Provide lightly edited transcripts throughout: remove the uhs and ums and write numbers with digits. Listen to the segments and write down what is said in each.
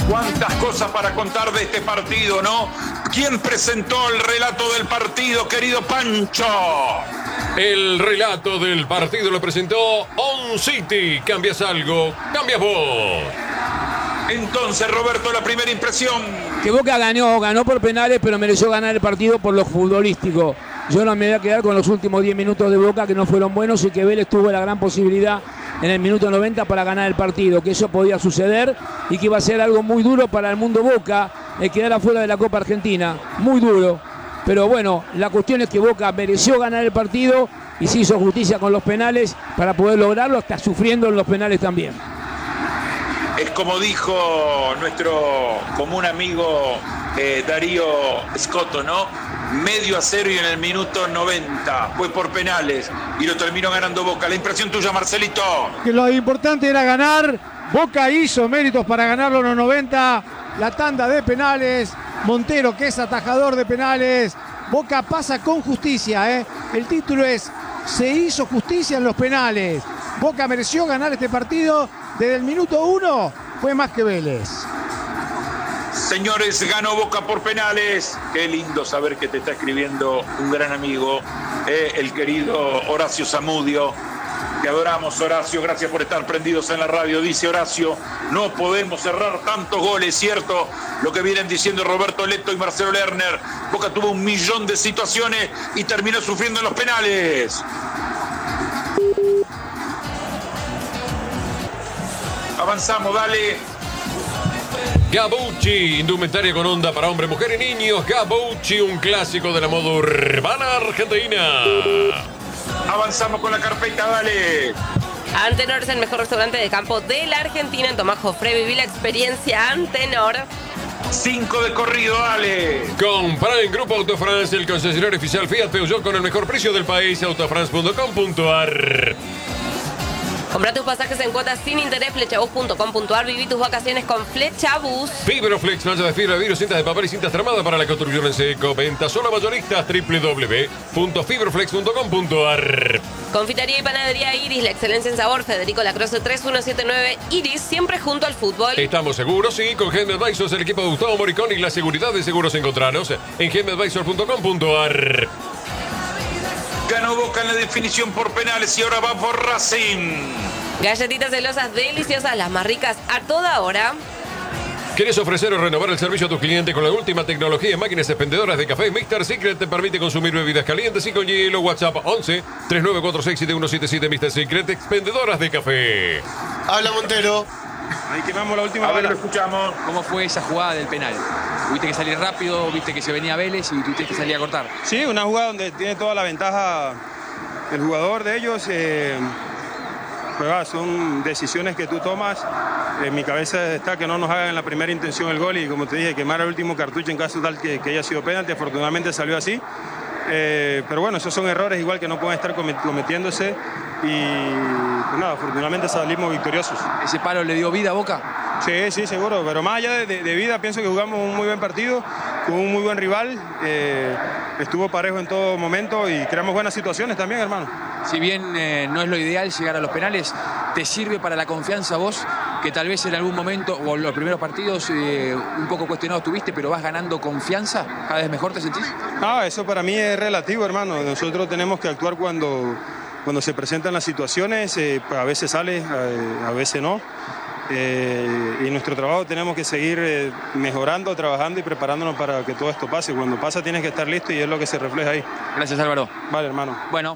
Cuántas cosas para contar de este partido, ¿no? ¿Quién presentó el relato del partido, querido Pancho? El relato del partido lo presentó On City. ¿Cambias algo? ¿Cambias vos? Entonces, Roberto, la primera impresión. Que Boca ganó por penales, pero mereció ganar el partido por lo futbolístico. Yo no me voy a quedar con los últimos 10 minutos de Boca, que no fueron buenos, y que Vélez tuvo la gran posibilidad en el minuto 90 para ganar el partido, que eso podía suceder y que iba a ser algo muy duro para el mundo Boca, quedar afuera de la Copa Argentina, muy duro. Pero bueno, la cuestión es que Boca mereció ganar el partido y se hizo justicia con los penales para poder lograrlo, hasta sufriendo en los penales también. Es como dijo nuestro común amigo Darío Scotto, ¿no? 1-0 y en el minuto 90 fue por penales y lo terminó ganando Boca. La impresión tuya, Marcelito. Que lo importante era ganar. Boca hizo méritos para ganarlo en los 90. La tanda de penales. Montero, que es atajador de penales. Boca pasa con justicia, ¿eh? El título es: se hizo justicia en los penales. Boca mereció ganar este partido. Desde el minuto 1 fue más que Vélez. Señores, ganó Boca por penales. Qué lindo saber que te está escribiendo un gran amigo, el querido Horacio Zamudio. Te adoramos, Horacio, gracias por estar prendidos en la radio. Dice Horacio, no podemos cerrar tantos goles, ¿cierto? Lo que vienen diciendo Roberto Leto y Marcelo Lerner. Boca tuvo 1.000.000 de situaciones y terminó sufriendo en los penales. Avanzamos, dale. Gabucci, indumentaria con onda para hombre, mujer y niños. Gabucci, un clásico de la moda urbana argentina. Avanzamos con la carpeta, dale. Antenor es el mejor restaurante de campo de la Argentina. En Tomás Jofre, viví la experiencia Antenor. 5 de corrido, dale. Compra en Grupo Autofrance, el concesionario oficial Fiat Peugeot con el mejor precio del país. Autofrance.com.ar. Compra tus pasajes en cuotas sin interés, flechabus.com.ar. Viví tus vacaciones con Flechabus. Fibroflex, malla de fibra, vidrio, cintas de papel y cintas tramadas para la construcción en seco. Venta solo a mayoristas, www.fibroflex.com.ar. Confitería y panadería Iris, la excelencia en sabor. Federico Lacroze 3179 Iris, siempre junto al fútbol. Estamos seguros, sí, con Gem Advisors, el equipo de Gustavo Moricón y la seguridad de seguros encontranos en gemadvisor.com.ar. Ganó Boca en la definición por penales y ahora va por Racing. Galletitas celosas deliciosas, las más ricas a toda hora. ¿Quieres ofrecer o renovar el servicio a tus clientes con la última tecnología en máquinas expendedoras de café? Mr. Secret te permite consumir bebidas calientes y con hielo. WhatsApp 11 39467177. Mr. Secret, expendedoras de café. Habla Montero. Ahí quemamos la última A ver, bala. lo escuchamos. ¿Cómo fue esa jugada del penal? Tuviste que salir rápido, viste que se venía Vélez y tuviste que salir a cortar. Sí, una jugada donde tiene toda la ventaja el jugador de ellos. Pues son decisiones que tú tomas. En mi cabeza está que no nos hagan en la primera intención el gol y, como te dije, quemar el último cartucho en caso tal que haya sido penalti. Afortunadamente salió así. Pero bueno, esos son errores igual que no pueden estar cometiéndose y pues nada, afortunadamente salimos victoriosos. ¿Ese palo le dio vida a Boca? Sí, sí, seguro, pero más allá de vida, pienso que jugamos un muy buen partido, con un muy buen rival, estuvo parejo en todo momento y creamos buenas situaciones también, hermano. Si bien no es lo ideal llegar a los penales, ¿te sirve para la confianza vos, que tal vez en algún momento, o en los primeros partidos, un poco cuestionado tuviste, pero vas ganando confianza? ¿Cada vez mejor te sentís? Ah, eso para mí es relativo, hermano. Nosotros tenemos que actuar cuando se presentan las situaciones, a veces sale, a veces no. Y nuestro trabajo tenemos que seguir mejorando, trabajando y preparándonos para que todo esto pase. Cuando pasa tienes que estar listo y es lo que se refleja ahí. Gracias, Álvaro. Vale, hermano. Bueno.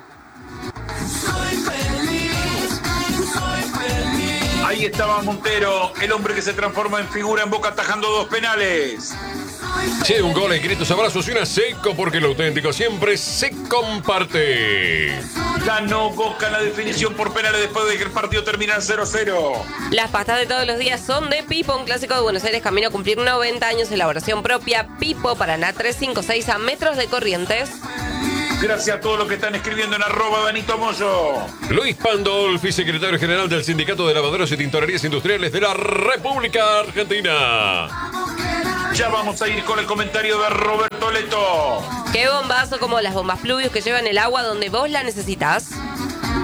Ahí estaba Montero, el hombre que se transforma en figura en Boca atajando 2 penales. Sí, un gol, gritos, abrazos y una seco, porque lo auténtico siempre se comparte. Ganó Boca en la definición por penales después de que el partido termina en 0-0. Las pastas de todos los días son de Pipo, un clásico de Buenos Aires, camino a cumplir 90 años, elaboración propia. Pipo, Paraná 356 a metros de Corrientes. Gracias a todos los que están escribiendo en @Danito Moyo. Luis Pandolfi, secretario general del Sindicato de Lavaderos y Tintorerías Industriales de la República Argentina. Ya vamos a ir con el comentario de Roberto Leto. Qué bombazo, como las bombas Fluvius que llevan el agua donde vos la necesitas.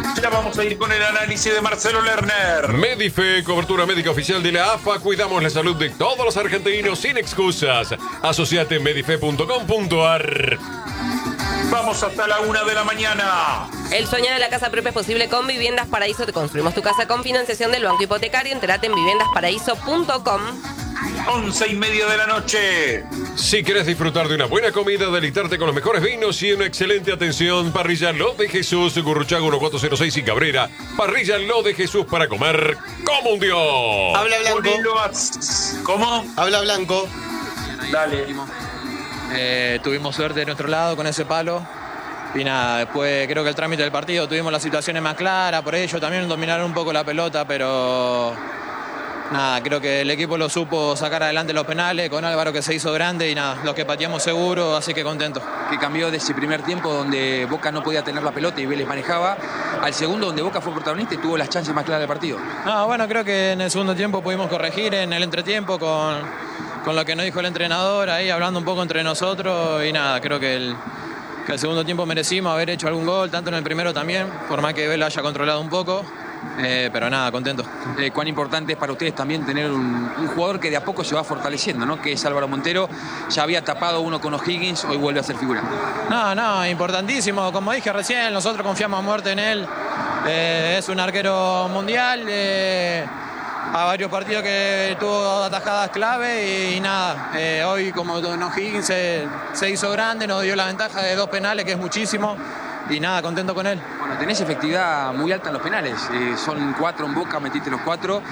Ya vamos a ir con el análisis de Marcelo Lerner. Medife, cobertura médica oficial de la AFA. Cuidamos la salud de todos los argentinos sin excusas. Asociate en medife.com.ar. Vamos hasta la 1 de la mañana. El sueño de la casa propia es posible con Viviendas Paraíso. Te construimos tu casa con financiación del Banco Hipotecario. Entérate en viviendasparaíso.com. 11:30 de la noche. Si quieres disfrutar de una buena comida, deleitarte con los mejores vinos y una excelente atención, Parrilla Lo de Jesús, Gurruchaga 1406 y Cabrera. Parrilla Lo de Jesús para comer como un dios. Habla Blanco. ¿Cómo? Habla Blanco. Dale. Tuvimos suerte de nuestro lado con ese palo. Y nada, después creo que el trámite del partido tuvimos las situaciones más claras, por ello también dominaron un poco la pelota, pero nada, creo que el equipo lo supo sacar adelante los penales, con Álvaro que se hizo grande y nada, los que pateamos seguro, así que contento. Que cambió de ese primer tiempo donde Boca no podía tener la pelota y Vélez manejaba, al segundo donde Boca fue protagonista y tuvo las chances más claras del partido. No, bueno, creo que en el segundo tiempo pudimos corregir en el entretiempo con lo que nos dijo el entrenador, ahí hablando un poco entre nosotros y nada, creo que el segundo tiempo merecimos haber hecho algún gol, tanto en el primero también, por más que Vélez haya controlado un poco. Pero nada, contento. Cuán importante es para ustedes también tener un jugador que de a poco se va fortaleciendo, ¿no? Que es Álvaro Montero. Ya había tapado uno con O'Higgins, hoy vuelve a ser figura. No, importantísimo. Como dije recién, nosotros confiamos a muerte en él. Es un arquero mundial. A varios partidos que tuvo atajadas clave y nada. Hoy, como O'Higgins se hizo grande, nos dio la ventaja de 2 penales, que es muchísimo. Y nada, contento con él. Bueno, tenés efectividad muy alta en los penales. Son 4 en Boca, metiste los 4.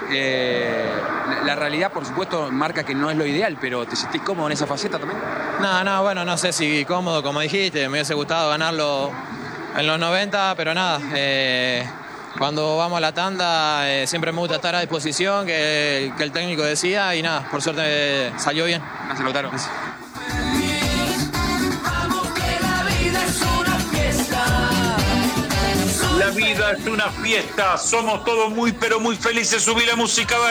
La realidad, por supuesto, marca que no es lo ideal, pero ¿te sentís cómodo en esa faceta también? Bueno, no sé si cómodo, como dijiste. Me hubiese gustado ganarlo en los 90, pero nada. Cuando vamos a la tanda, siempre me gusta estar a disposición, que el técnico decida y nada, por suerte salió bien. Gracias, Lautaro. La vida es una fiesta, somos todos muy pero muy felices. Subí la música, dale.